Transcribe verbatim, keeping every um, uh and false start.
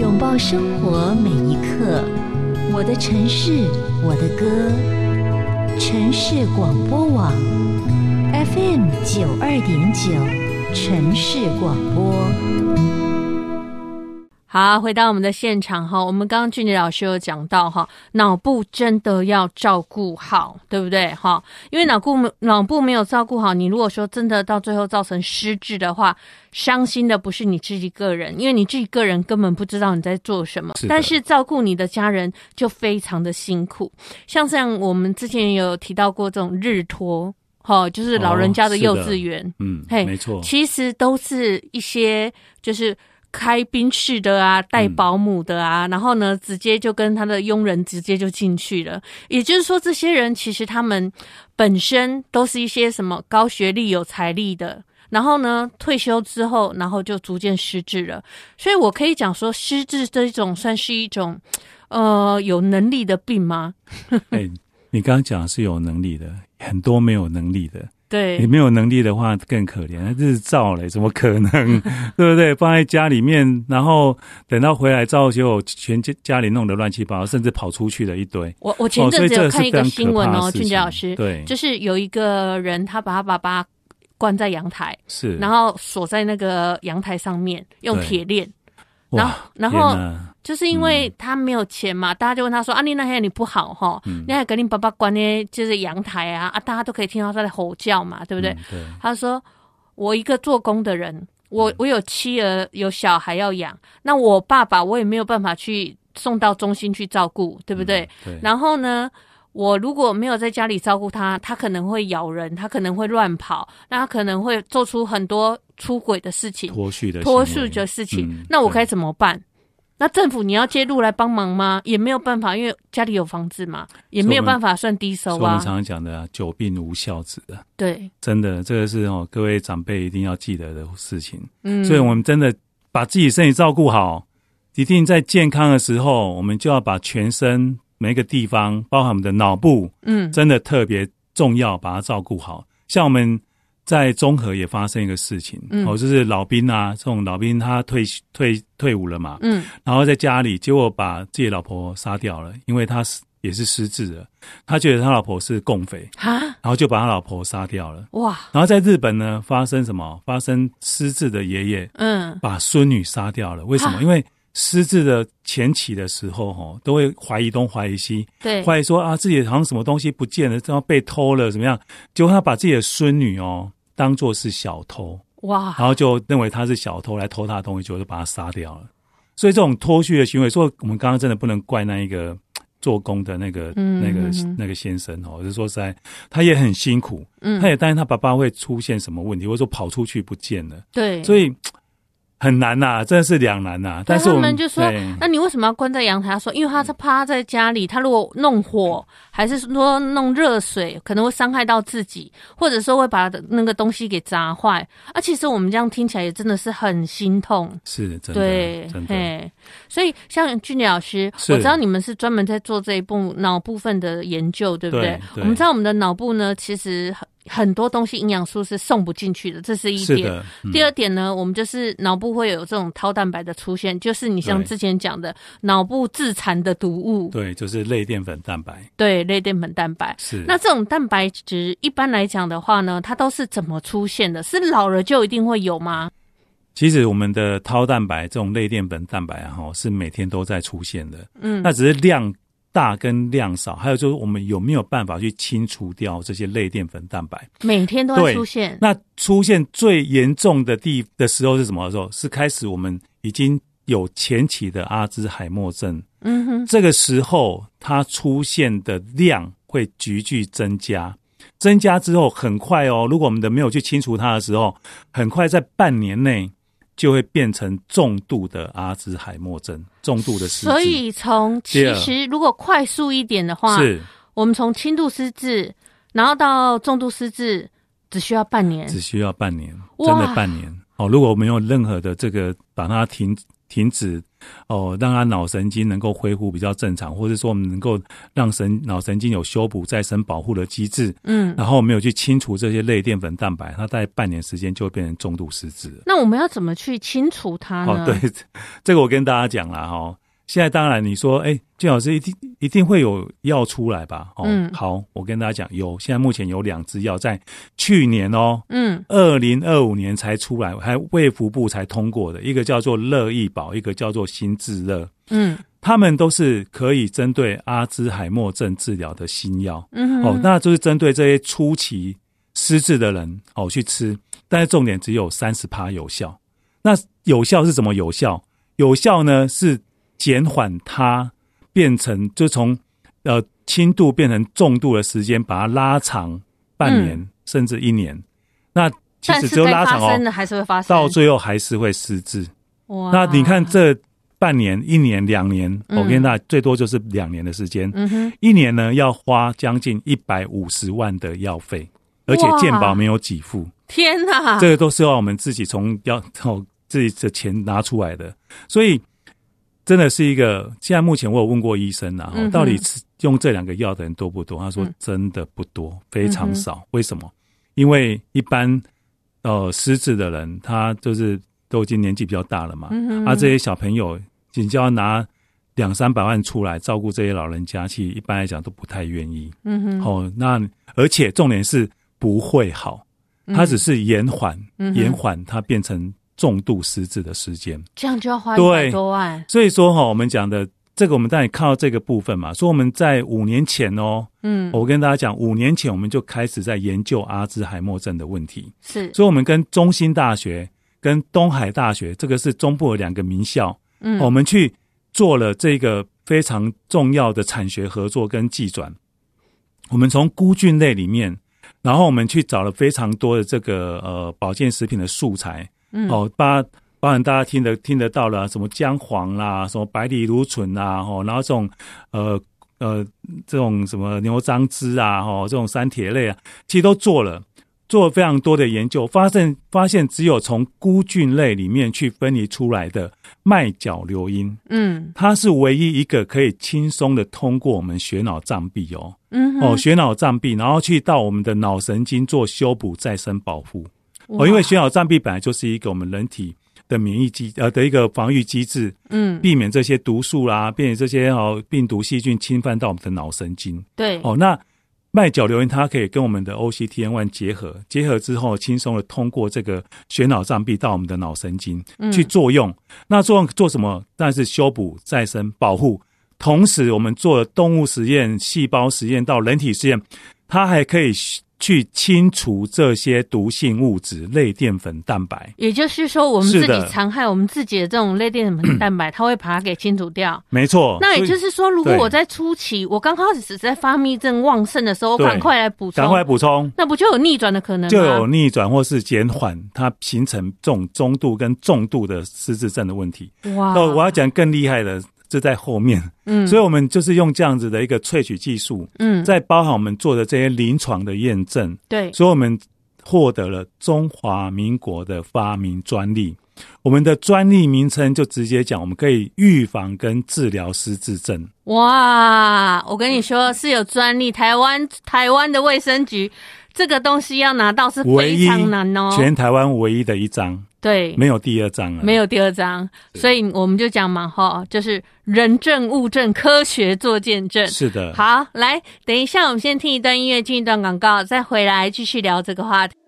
拥抱生活每一刻，我的城市，我的歌。城市广播网 F M 九二点九，城市广播。 好，回到我们的现场哈，我们刚刚俊杰老师有讲到哈，脑部真的要照顾好，对不对哈？因为脑部脑部没有照顾好，你如果说真的到最后造成失智的话，伤心的不是你自己个人，因为你自己个人根本不知道你在做什么，是但是照顾你的家人就非常的辛苦。像这样，我们之前有提到过这种日托。哦，就是老人家的幼稚园，哦、 嗯，嘿，没错， 其实都是一些就是开宾士的啊，带保姆的啊、嗯，然后呢，直接就跟他的佣人直接就进去了。也就是说，这些人其实他们本身都是一些什么高学历、有财力的，然后呢，退休之后，然后就逐渐失智了。所以我可以讲说，失智这种算是一种呃有能力的病吗？ 欸你刚刚讲的是有能力的，很多没有能力的。 对， 你没有能力的话更可怜，日照嘞，怎么可能？对不对？放在家里面，然后等到回来照，结果全家里弄得乱七八糟，甚至跑出去了一堆。 我我前阵子有看一个新闻哦，俊杰老师， 对， 就是有一个人他把他爸爸关在阳台， 是， 然后锁在那个阳台上面，用铁链。然后，然后就是因为他没有钱嘛，嗯、大家就问他说：“啊，你那天你不好哈，嗯、你还跟你爸爸关呢，就是阳台啊啊，大家都可以听到他在吼叫嘛，对不对？”嗯、对。他说：“我一个做工的人，我我有妻儿有小孩要养，那我爸爸我也没有办法去送到中心去照顾，对不对？嗯、对。然后呢？”我如果没有在家里照顾他，他可能会咬人，他可能会乱跑，那他可能会做出很多出轨的事情、 脱序的脱序的事情。嗯、那我该怎么办？那政府你要介入来帮忙吗？也没有办法，因为家里有房子嘛，也没有办法算低收啊。 我们常常讲的、啊“久病无孝子”啊， 对， 真的这个是哦，各位长辈一定要记得的事情。嗯，所以我们真的把自己身体照顾好，一定在健康的时候，我们就要把全身。每一个地方，包含我们的脑部，嗯，真的特别重要，把它照顾好。像我们在中和也发生一个事情，嗯，哦，就是老兵啊，这种老兵他退退退伍了嘛，嗯，然后在家里，结果把自己的老婆杀掉了，因为他也是失智了，他觉得他老婆是共匪，哈，然后就把他老婆杀掉了，哇！然后在日本呢，发生什么？发生失智的爷爷，嗯，把孙女杀掉了，为什么？因为失智的前期的时候齁，都会怀疑东怀疑西，对，怀疑说啊自己好像什么东西不见了，然后被偷了怎么样，结果他把自己的孙女哦当作是小偷，哇，然后就认为他是小偷来偷他的东西，结果就把他杀掉了。所以这种脱序的行为，所以我们刚刚真的不能怪那一个做工的那个、嗯、那个那个先生哦，就是说实在他也很辛苦，嗯，他也担心他爸爸会出现什么问题，或者说跑出去不见了，对，所以很难呐、啊，真的是两难呐、啊。但是我们他们就说，那你为什么要关在阳台？他说，因为他是怕他在家里，他如果弄火，还是说弄热水，可能会伤害到自己，或者说会把那个东西给砸坏。啊，其实我们这样听起来也真的是很心痛。 是，真的， 对， 真的。 所以像俊杰老师，我知道你们是专门在做这一部脑部分的研究，对不对？对对，我们知道我们的脑部呢，其实很多东西营养素是送不进去的，这是一点。嗯、第二点呢，我们就是脑部会有这种掏蛋白的出现，就是你像之前讲的脑部自残的毒物。 对，就是类淀粉蛋白。 对，类淀粉蛋白。是。那这种蛋白质一般来讲的话呢，它都是怎么出现的？是老了就一定会有吗？ 其实我们的掏蛋白这种类淀粉蛋白啊，是每天都在出现的。嗯，那只是量大跟量少，还有就是我们有没有办法去清除掉这些类淀粉蛋白？ 每天都会出现。 那出现最严重的地的时候是什么时候？是开始我们已经有前期的阿兹海默症。嗯哼，这个时候它出现的量会急剧增加。增加之后很快哦，如果我们的没有去清除它的时候，很快在半年内就会变成重度的阿兹海默症，重度的失智。 所以从其实如果快速一点的话，是我们从轻度失智，然后到重度失智，只需要半年， 只需要半年，真的半年。哦，如果我们有任何的这个把它停停止哦，让他脑神经能够恢复比较正常，或者说我们能够让神脑神经有修补再生保护的机制，嗯，然后我们有去清除这些类淀粉蛋白，它在半年时间就会变成重度失智了。 那我们要怎么去清除它呢？ 哦，对，这个我跟大家讲啦哈、哦。现在当然你说，哎，俊老师一定一定会有药出来吧？哦，嗯，好，我跟大家讲，有，现在目前有两支药在去年哦，嗯，二零二五年才出来，还卫福部才通过的，一个叫做乐益宝，一个叫做新治乐，嗯，他们都是可以针对阿兹海默症治疗的新药，嗯，哦，那就是针对这些初期失智的人哦去吃，但是重点只有 百分之三十 有效。那有效是怎么有效？有效呢是减缓它变成就从呃轻度变成重度的时间，把它拉长半年、嗯、甚至一年。那其实只有拉长哦， 但是还是会发生， 到最后还是会失智。哇！那你看这半年、一年、两年，嗯、我跟大家最多就是两年的时间。嗯哼，一年呢要花将近一百五十万的药费，而且健保没有给付。 天哪！ 这个都是要我们自己从要从自己的钱拿出来的，所以。真的是一个，现在目前我有问过医生啊，嗯、到底用这两个药的人多不多？他说真的不多，嗯、非常少。为什么？因为一般呃失智的人，他就是都已经年纪比较大了嘛，嗯、啊，这些小朋友你就要拿两三百万出来照顾这些老人家，其实一般来讲都不太愿意。嗯哼，哦，那而且重点是不会好，它只是延缓，嗯、延缓它变成。重度失智的时间， 这样就要花一百多万。 所以说哈，我们讲的这个，我们当然看到这个部分嘛。说我们在五年前哦，嗯，我跟大家讲，五年前我们就开始在研究阿兹海默症的问题。是，所以我们跟中兴大学、跟东海大学，这个是中部的两个名校，嗯，我们去做了这个非常重要的产学合作跟技转。我们从菇菌类里面，然后我们去找了非常多的这个呃保健食品的素材。嗯、哦，包包含大家听得听得到了，什么姜黄啦，什么百里芦醇啦，哦，然后这种呃呃这种什么牛樟芝啊，哦，这种三铁类啊，其实都做了，做了非常多的研究，发现发现只有从菇菌类里面去分离出来的麦角硫因，嗯，它是唯一一个可以轻松的通过我们血脑障壁哦，嗯，哦，血脑障壁，然后去到我们的脑神经做修补再生保护。哦，因为血脑障壁本来就是一个我们人体的免疫机呃的一个防御机制，嗯，避免这些毒素啦，避免这些哦病毒细菌侵犯到我们的脑神经。对，哦，那麦角硫因它可以跟我们的 O C T N 一 结合，结合之后轻松的通过这个血脑障壁到我们的脑神经、嗯、去作用。那作用做什么？当然是修补、再生、保护。同时，我们做了动物实验、细胞实验到人体实验，它还可以去清除这些毒性物质类淀粉蛋白。也就是说我们自己残害我们自己的这种类淀粉蛋白它会把它给清除掉。没错。那也就是说如果我在初期我刚开始在发密症旺盛的时候赶快来补充赶快补充，那不就有逆转的可能吗？就有逆转或是减缓它形成这种中度跟重度的失智症的问题。哇，我要讲更厉害的这在后面，嗯，所以我们就是用这样子的一个萃取技术，嗯，再包含我们做的这些临床的验证，对，所以我们获得了中华民国的发明专利。我们的专利名称就直接讲，我们可以预防跟治疗失智症。哇，我跟你说是有专利，台湾台湾的卫生局这个东西要拿到是非常难哦，全台湾唯一的一张。对，没有第二章了，没有第二章，所以我们就讲嘛，哈，就是人证物证，科学做见证。是的，好，来，等一下，我们先听一段音乐，进一段广告，再回来继续聊这个话题。